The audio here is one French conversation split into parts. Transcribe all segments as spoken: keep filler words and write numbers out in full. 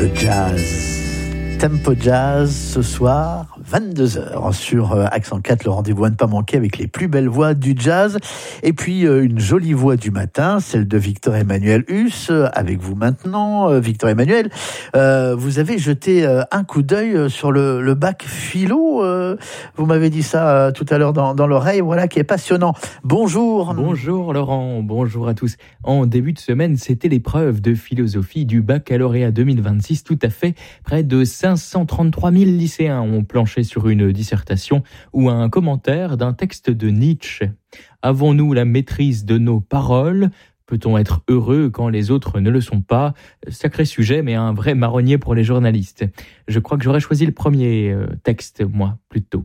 Le jazz, Tempo Jazz ce soir, vingt-deux heures sur Accent quatre, le rendez-vous à ne pas manquer avec les plus belles voix du jazz. Et puis une jolie voix du matin, celle de Victor-Emmanuel Huss, avec vous maintenant. Victor-Emmanuel, euh, vous avez jeté un coup d'œil sur le, le bac philo, euh, vous m'avez dit ça tout à l'heure dans, dans l'oreille, voilà, qui est passionnant. Bonjour. Bonjour Laurent, bonjour à tous. En début de semaine, c'était l'épreuve de philosophie du baccalauréat deux mille vingt-six, tout à fait. Près de cinq cent trente-trois mille lycéens ont planché sur une dissertation ou un commentaire d'un texte de Nietzsche. Avons-nous la maîtrise de nos paroles ? Peut-on être heureux quand les autres ne le sont pas ? Sacré sujet, mais un vrai marronnier pour les journalistes. Je crois que j'aurais choisi le premier texte, moi, plutôt.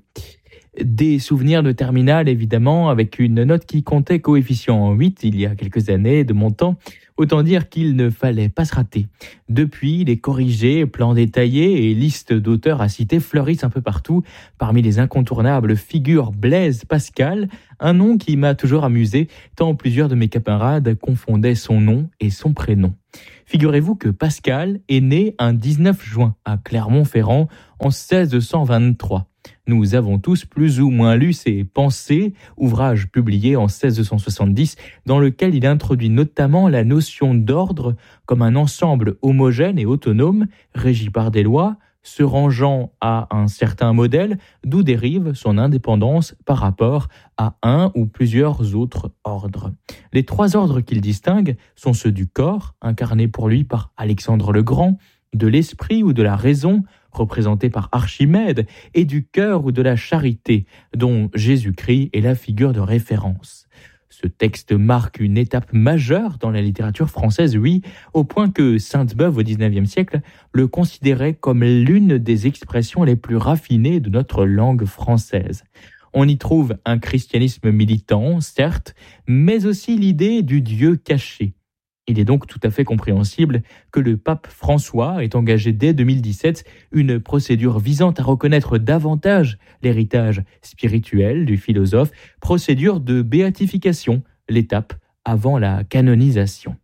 Des souvenirs de terminale, évidemment, avec une note qui comptait coefficient huit il y a quelques années de mon temps. Autant dire qu'il ne fallait pas se rater. Depuis, les corrigés, plans détaillés et listes d'auteurs à citer fleurissent un peu partout. Parmi les incontournables figure Blaise Pascal, un nom qui m'a toujours amusé, tant plusieurs de mes camarades confondaient son nom et son prénom. Figurez-vous que Pascal est né un dix-neuf juin à Clermont-Ferrand en seize cent vingt-trois. Nous avons tous plus ou moins lu ses Pensées, ouvrage publié en seize cent soixante-dix, dans lequel il introduit notamment la notion d'ordre comme un ensemble homogène et autonome, régi par des lois, se rangeant à un certain modèle, d'où dérive son indépendance par rapport à un ou plusieurs autres ordres. Les trois ordres qu'il distingue sont ceux du corps, incarné pour lui par Alexandre le Grand, de l'esprit ou de la raison, représenté par Archimède, et du cœur ou de la charité, dont Jésus-Christ est la figure de référence. Ce texte marque une étape majeure dans la littérature française, oui, au point que Sainte-Beuve, au dix-neuvième siècle, le considérait comme l'une des expressions les plus raffinées de notre langue française. On y trouve un christianisme militant, certes, mais aussi l'idée du Dieu caché. Il est donc tout à fait compréhensible que le pape François ait engagé dès deux mille dix-sept une procédure visant à reconnaître davantage l'héritage spirituel du philosophe, procédure de béatification, l'étape avant la canonisation.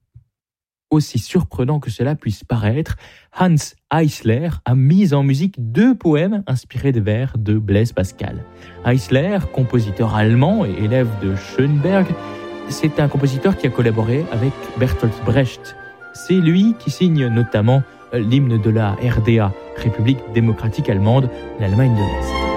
Aussi surprenant que cela puisse paraître, Hans Eisler a mis en musique deux poèmes inspirés des vers de Blaise Pascal. Eisler, compositeur allemand et élève de Schönberg, c'est un compositeur qui a collaboré avec Bertolt Brecht. C'est lui qui signe notamment l'hymne de la R D A, République démocratique allemande, l'Allemagne de l'Est.